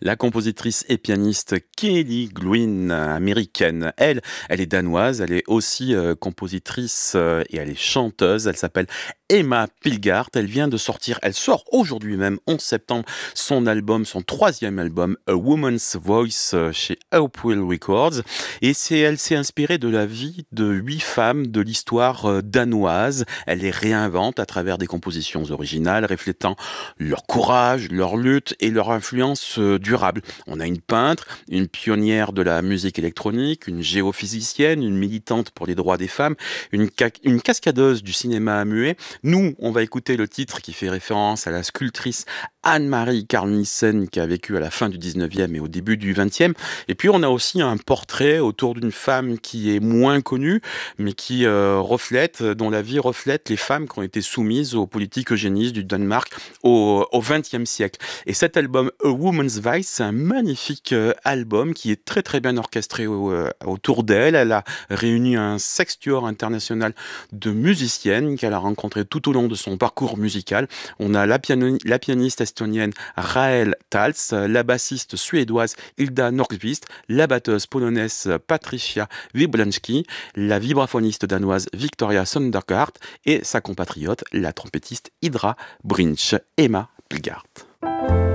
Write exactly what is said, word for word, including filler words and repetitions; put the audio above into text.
La compositrice et pianiste Kelly Glynn, américaine, elle, elle est danoise, elle est aussi euh, compositrice euh, et elle est chanteuse. Elle s'appelle Emma Pilgard. Elle vient de sortir, elle sort aujourd'hui même, onze septembre, son album, son troisième album, A Woman's Voice, euh, chez Upwell Records. Et c'est, elle s'est inspirée de la vie de huit femmes de l'histoire euh, danoise. Elle les réinvente à travers des compositions originales, reflétant leur courage, leur lutte et leur influence euh, durable. On a une peintre, une pionnière de la musique électronique, une géophysicienne, une militante pour les droits des femmes, une, ca- une cascadeuse du cinéma muet. Nous, on va écouter le titre qui fait référence à la sculptrice Anne-Marie Carl Nissen qui a vécu à la fin du dix-neuvième et au début du vingtième. Et puis on a aussi un portrait autour d'une femme qui est moins connue, mais qui euh, reflète, dont la vie reflète les femmes qui ont été soumises aux politiques eugénistes du Danemark au, au vingtième siècle. Et cet album A Woman's Voice, c'est un magnifique euh, album qui est très très bien orchestré au- euh, autour d'elle. Elle a réuni un sextuor international de musiciennes qu'elle a rencontré tout au long de son parcours musical. On a la, piano- la pianiste estonienne Raël Tals, la bassiste suédoise Hilda Nordqvist, la batteuse polonaise Patricia Wybranski, la vibraphoniste danoise Victoria Sondergaard et sa compatriote, la trompettiste Hydra Brinch. Emma Pilgard.